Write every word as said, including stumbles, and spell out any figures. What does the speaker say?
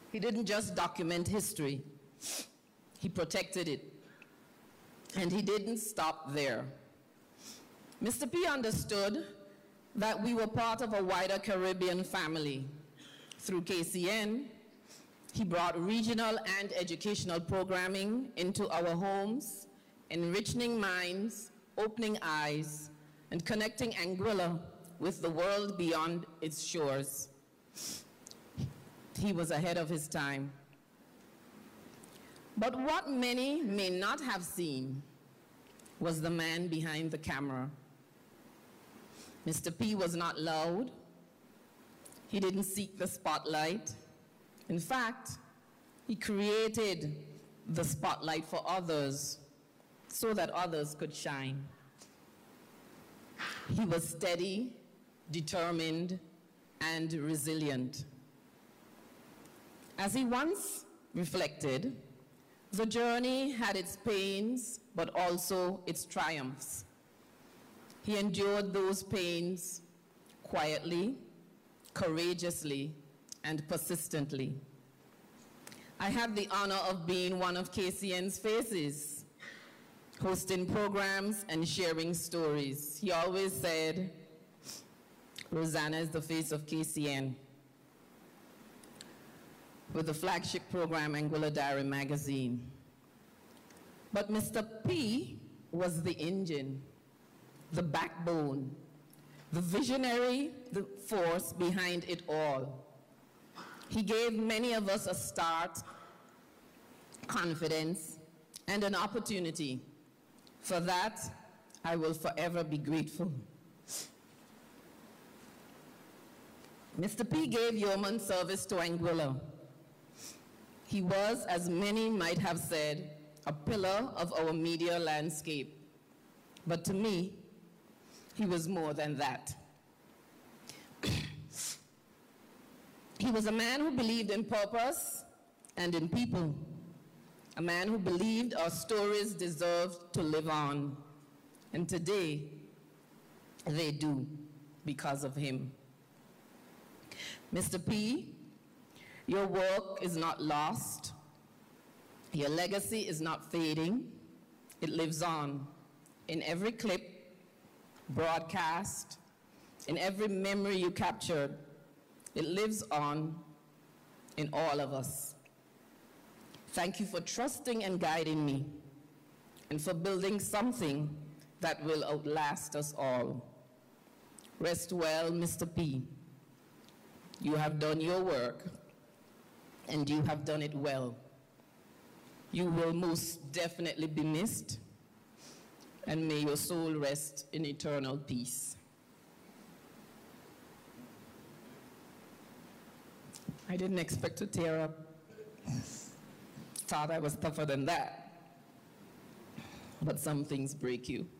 He didn't just document history, he protected it. And he didn't stop there. Mister P understood that we were part of a wider Caribbean family. Through K C N, he brought regional and educational programming into our homes, enriching minds, opening eyes, and connecting Anguilla with the world beyond its shores. He was ahead of his time. But what many may not have seen was the man behind the camera. Mister P was not loud. He didn't seek the spotlight. In fact, he created the spotlight for others so that others could shine. He was steady, determined, and resilient. As he once reflected, the journey had its pains, but also its triumphs. He endured those pains quietly, courageously, and persistently. I had the honor of being one of K C N's faces, hosting programs and sharing stories. He always said, Rosanna is the face of K C N. With the flagship program, Anguilla Diary Magazine. But Mister P was the engine, the backbone, the visionary, the force behind it all. He gave many of us a start, confidence, and an opportunity. For that, I will forever be grateful. Mister P gave yeoman service to Anguilla. He was, as many might have said, a pillar of our media landscape. But to me, he was more than that. He was a man who believed in purpose and in people. A man who believed our stories deserved to live on. And today, they do because of him. Mister P, your work is not lost. Your legacy is not fading. It lives on in every clip, broadcast, in every memory you captured. It lives on in all of us. Thank you for trusting and guiding me, and for building something that will outlast us all. Rest well, Mister P. You have done your work, and you have done it well. You will most definitely be missed, and may your soul rest in eternal peace. I didn't expect to tear up. Thought I was tougher than that. But some things break you.